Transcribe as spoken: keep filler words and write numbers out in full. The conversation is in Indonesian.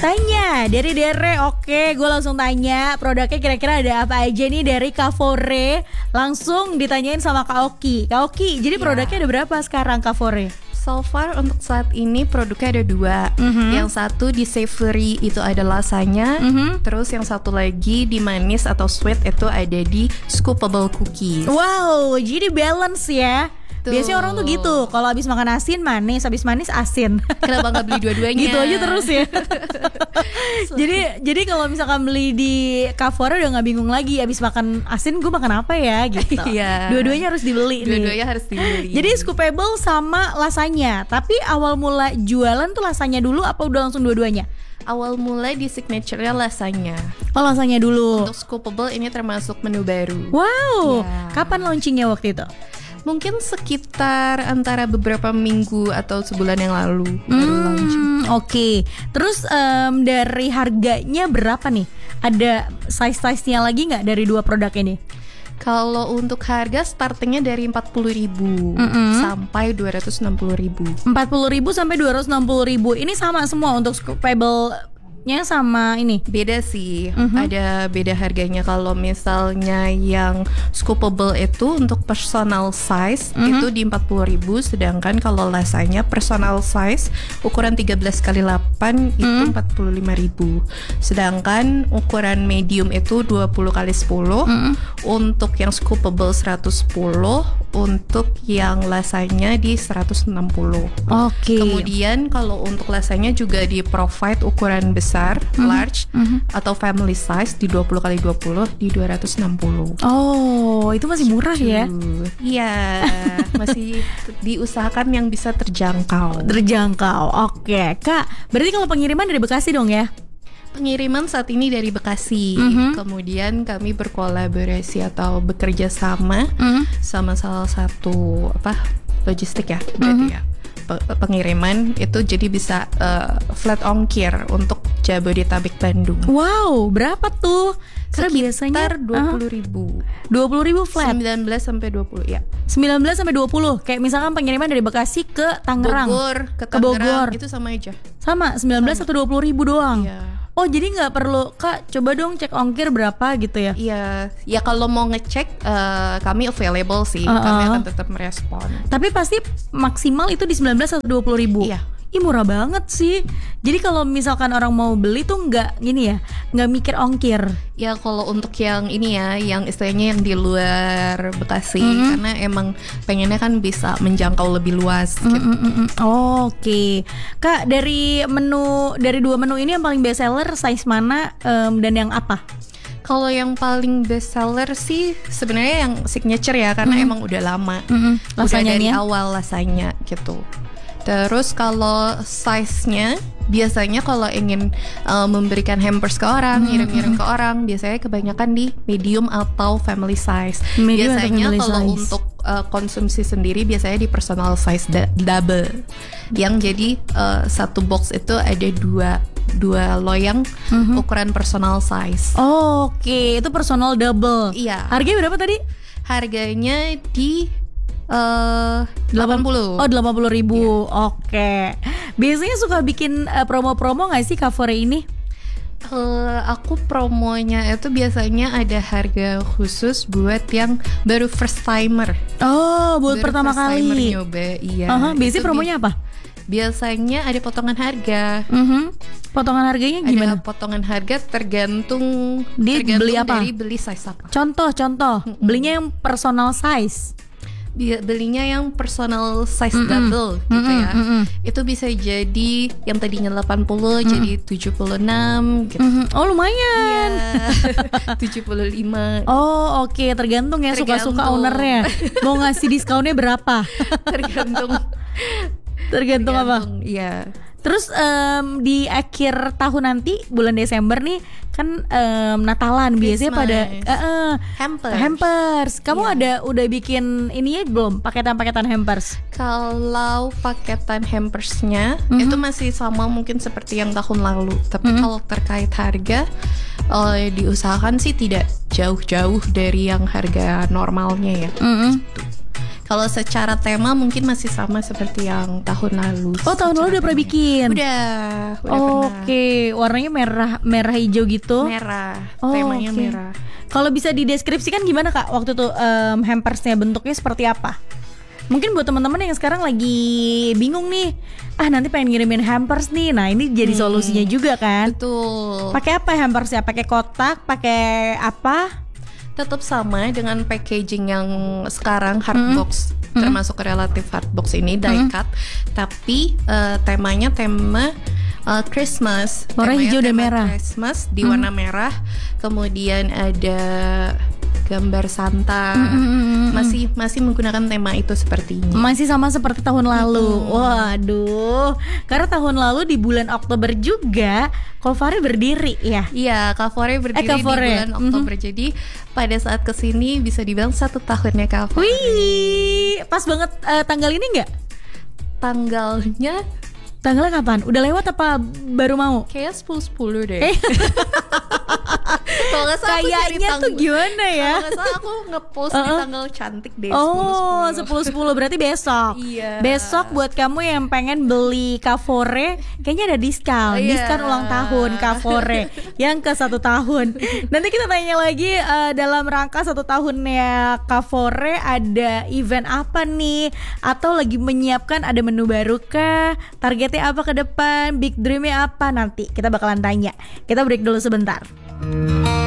Tanya dari Dere. Oke, gue langsung tanya produknya kira-kira ada apa aja nih dari Kavore. Langsung ditanyain sama Kak Oki. Kak Oki, jadi produknya ada berapa sekarang Kavore? So far untuk saat ini produknya ada dua. Mm-hmm. Yang satu di savory itu ada lasanya. Mm-hmm. Terus yang satu lagi di manis atau sweet itu ada di scoopable cookies. Wow, jadi balance ya. Tuh. Biasanya orang tuh gitu, kalau habis makan asin manis, habis manis asin. Kenapa nggak beli dua-duanya? Gitu aja terus ya. jadi jadi kalau misalkan beli di Kavore udah nggak bingung lagi, habis makan asin gue makan apa ya gitu. Iya. Dua-duanya harus dibeli. Dua-duanya nih. harus dibeli. Jadi scoopable sama lasanya. Tapi awal mula jualan tuh lasanya dulu apa udah langsung dua-duanya? Awal mulai di signature-nya lasanya. Oh, lasanya dulu. Untuk scoopable ini termasuk menu baru. Wow. Ya. Kapan launchingnya waktu itu? Mungkin sekitar antara beberapa minggu atau sebulan yang lalu baru hmm, launching. Oke, okay. Terus um, dari harganya berapa nih? Ada size-size-nya lagi nggak dari dua produk ini? Kalau untuk harga startingnya dari empat puluh ribu mm-hmm. sampai dua ratus enam puluh ribu. Empat puluh ribu sampai dua ratus enam puluh ribu. Ini sama semua untuk scoopable nya sama ini? Beda sih, uh-huh. ada beda harganya. Kalau misalnya yang scoopable itu untuk personal size uh-huh. itu di empat puluh ribu. Sedangkan kalau lasanya personal size ukuran tiga belas kali delapan uh-huh. itu empat puluh lima ribu. Sedangkan ukuran medium itu dua puluh kali sepuluh. Uh-huh. Untuk yang scoopable seratus sepuluh. Untuk yang lasanya di seratus enam puluh. Oke. Okay. Kemudian kalau untuk lasanya juga di provide ukuran besar, mm-hmm. large, mm-hmm. atau family size di dua puluh kali dua puluh di dua ratus enam puluh. Oh, itu masih murah ya? Iya, masih diusahakan yang bisa terjangkau. Terjangkau. Oke, Kak. Berarti kalau pengiriman dari Bekasi dong ya? Pengiriman saat ini dari Bekasi, mm-hmm. kemudian kami berkolaborasi atau bekerja sama mm-hmm. sama salah satu apa logistik ya, berarti mm-hmm. ya pengiriman itu jadi bisa uh, flat ongkir untuk Jabodetabek Bandung. Wow, berapa tuh? Karena biasanya dua puluh ribu. Dua puluh ribu flat. Sembilan belas sampai dua puluh ya. Sembilan belas sampai dua puluh. Kayak misalkan pengiriman dari Bekasi ke Tangerang, Bogor ke Tangerang, ke Bogor itu sama aja. Sama sembilan belas atau dua puluh ribu doang. Iya. Oh, jadi nggak perlu, Kak, coba dong cek ongkir berapa gitu ya? Iya, ya kalau mau ngecek uh, kami available sih, uh-uh. kami akan tetap merespon. Tapi pasti maksimal itu di sembilan belas atau dua puluh ribu? Iya. Ih, murah banget sih. Jadi kalau misalkan orang mau beli tuh nggak gini ya, nggak mikir ongkir. Ya kalau untuk yang ini ya, yang istilahnya yang di luar Bekasi, mm-hmm. karena emang pengennya kan bisa menjangkau lebih luas. Mm-hmm. Gitu. Oh, oke, okay. Kak, dari menu dari dua menu ini yang paling best seller size mana um, dan yang apa? Kalau yang paling best seller sih sebenarnya yang signature ya, karena mm-hmm. emang udah lama, mm-hmm. udah dari ya? awal lasanya gitu. Terus kalau size-nya biasanya kalau ingin uh, memberikan hampers ke orang, mm-hmm. ngirim-ngirim ke orang, biasanya kebanyakan di medium atau family size. Medium biasanya kalau size. untuk uh, konsumsi sendiri biasanya di personal size da- double. Yang jadi uh, satu box itu ada dua dua loyang mm-hmm. ukuran personal size. Oh, oke, okay. Itu personal double. Iya. Harganya berapa tadi? Harganya di Uh, delapan puluh. Oh, delapan puluh ribu. Yeah. Oke. Okay. Biasanya suka bikin uh, promo-promo gak sih Kavore ini? Uh, aku promonya itu biasanya ada harga khusus buat yang baru first timer. Oh, buat baru pertama first kali timer nyoba, iya. Uh-huh. Biasanya itu promonya bi- apa? Biasanya ada potongan harga. Uh-huh. Potongan harganya gimana? Ada potongan harga tergantung Di tergantung beli apa? dari beli size apa. Contoh, contoh. Mm-mm. Belinya yang personal size. Belinya yang personal size mm-mm. double gitu mm-mm. ya. Mm-mm. Itu bisa jadi yang tadinya delapan puluh mm-mm. jadi tujuh puluh enam gitu. Mm-hmm. Oh, lumayan. Iya. tujuh puluh lima. Oh, oke, okay. Tergantung ya, tergantung. Suka-suka ownernya. Mau ngasih diskonnya berapa? Tergantung. Tergantung, tergantung apa? Iya. Terus um, di akhir tahun nanti bulan Desember nih kan um, Natalan biasanya pada uh, uh, hampers. Hampers. Kamu yeah. ada udah bikin ininya belum paketan-paketan hampers? Kalau paketan hampersnya mm-hmm. itu masih sama mungkin seperti yang tahun lalu. Tapi mm-hmm. kalau terkait harga uh, diusahakan sih tidak jauh-jauh dari yang harga normalnya ya. Mm-hmm. Kalau secara tema mungkin masih sama seperti yang tahun lalu. Oh, tahun lalu udah pernah bikin? Udah, udah Oh, pernah. Oke, warnanya merah, merah hijau gitu. Merah, Oh, temanya oke. merah. Kalau bisa dideskripsikan gimana Kak waktu itu em, hampersnya bentuknya seperti apa? Mungkin buat teman-teman yang sekarang lagi bingung nih, ah nanti pengen ngirimin hampers nih, nah ini jadi Hmm. solusinya juga kan? Betul. Pakai apa hampersnya? Pakai kotak? Pakai apa? Tetap sama dengan packaging yang sekarang hardbox, termasuk relatif hardbox ini die cut, tapi eh, temanya tema eh, Christmas. Warna Temanya hijau dan tema merah. Christmas di warna merah, kemudian ada gambar Santa. Masih masih menggunakan tema itu sepertinya. Masih sama seperti tahun lalu. Waduh, karena tahun lalu di bulan Oktober juga Kavore berdiri ya. Iya, Kavore berdiri Kavore. di bulan Oktober. Jadi pada saat kesini bisa dibilang satu tahunnya Kavore. Wih, pas banget eh, tanggal ini nggak? Tanggalnya Tanggalnya kapan? Udah lewat apa baru mau? kayak sepuluh sepuluh deh. Eh. Kalau nggak salah aku cari Kayaknya tuh tanggal- gimana ya? Kalau nggak salah aku ngepost di Uh-uh. tanggal cantik deh. Oh, sepuluh sepuluh berarti besok. Iya. Besok buat kamu yang pengen beli Kavore, kayaknya ada diskon. Iya. Diskon ulang tahun Kavore yang ke satu tahun. Nanti kita tanya lagi eh, dalam rangka satu tahunnya Kavore ada event apa nih? Atau lagi menyiapkan ada menu baru kah? Targetnya apa ke depan? Big dreamnya apa? Nanti kita bakalan tanya. Kita break dulu sebentar.